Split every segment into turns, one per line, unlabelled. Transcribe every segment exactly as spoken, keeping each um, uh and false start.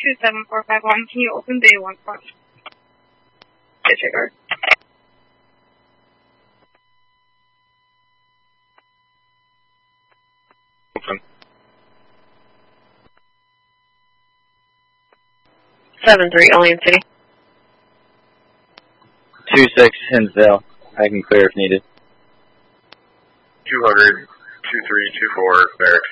two seven four five one. Can you open bay one front? Disregard.
Open.
seven three, Olean City.
two six, Hinsdale. I can clear if needed.
two hundred, two three two four, barracks.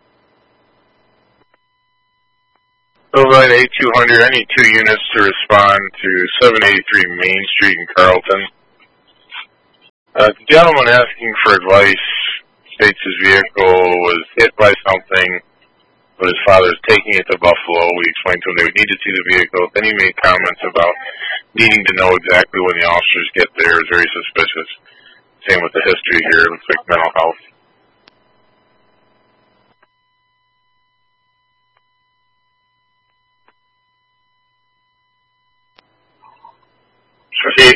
Provide A two hundred, I need two units to respond to seven eighty-three Main Street in Carlton. Uh, the gentleman asking for advice states his vehicle was hit by something, but his father's taking it to Buffalo. We explained to him they would need to see the vehicle. Then he made comments about needing to know exactly when the officers get there. Is very suspicious. Same with the history here. It looks like mental health. Proceed.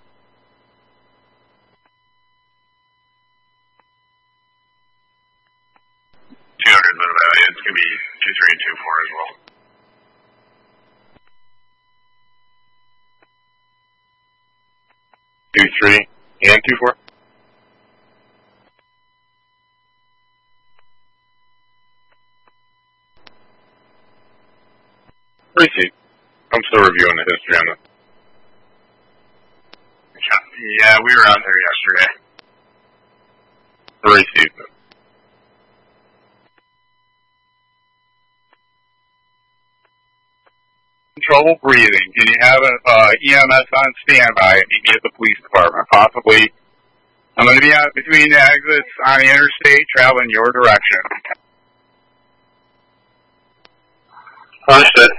two hundred, but uh, it's going to be two three and two four as well. two three and two four? Proceed. I'm still reviewing the history on it. Yeah, we were out there yesterday. Received it. Trouble breathing. Can you have an uh, E M S on standby and meet me at the police department? Possibly. I'm going to be out between the exits on the interstate, traveling your direction. Understood.